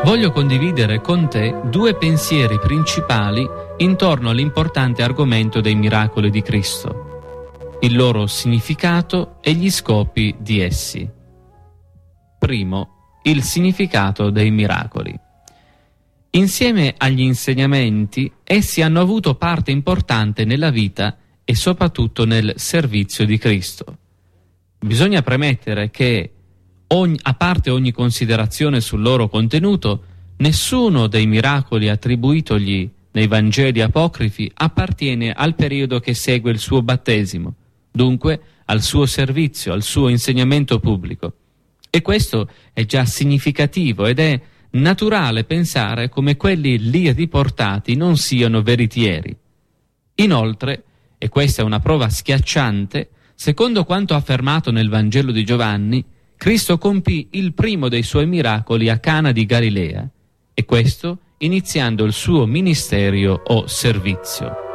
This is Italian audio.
Voglio condividere con te due pensieri principali intorno all'importante argomento dei miracoli di Cristo, il loro significato e gli scopi di essi. Primo, il significato dei miracoli. Insieme agli insegnamenti, essi hanno avuto parte importante nella vita e soprattutto nel servizio di Cristo. Bisogna premettere che, a parte ogni considerazione sul loro contenuto, nessuno dei miracoli attribuitogli nei Vangeli apocrifi appartiene al periodo che segue il suo battesimo, dunque al suo servizio, al suo insegnamento pubblico. E questo è già significativo ed è naturale pensare come quelli lì riportati non siano veritieri. Inoltre, e questa è una prova schiacciante, secondo quanto affermato nel Vangelo di Giovanni, Cristo compì il primo dei suoi miracoli a Cana di Galilea, e questo iniziando il suo ministero o servizio.